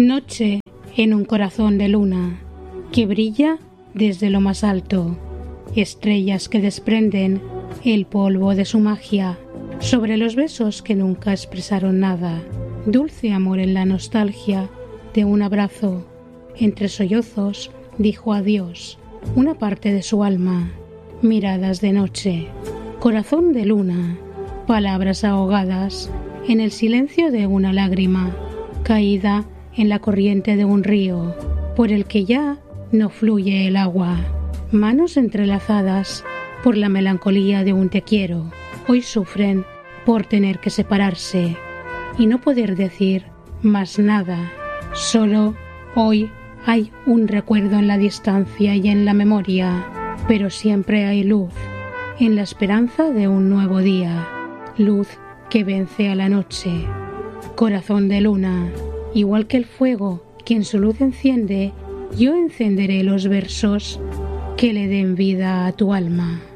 Noche en un corazón de luna que brilla desde lo más alto, estrellas que desprenden el polvo de su magia sobre los besos que nunca expresaron nada, dulce amor en la nostalgia de un abrazo. Entre sollozos dijo adiós una parte de su alma, miradas de noche, corazón de luna, palabras ahogadas en el silencio de una lágrima, caída en la corriente de un río por el que ya no fluye el agua, manos entrelazadas por la melancolía de un te quiero, hoy sufren por tener que separarse y no poder decir más nada, solo hoy hay un recuerdo en la distancia y en la memoria, pero siempre hay luz, en la esperanza de un nuevo día, luz que vence a la noche. Corazón de luna, igual que el fuego, quien su luz enciende, yo encenderé los versos que le den vida a tu alma.